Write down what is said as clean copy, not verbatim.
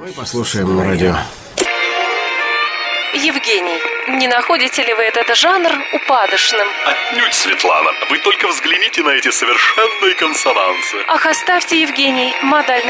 Послушаем на радио. Евгений, не находите ли вы этот жанр упадочным? Отнюдь, Светлана. Вы только взгляните на эти совершенные консонансы. Ах, оставьте, Евгений, модальный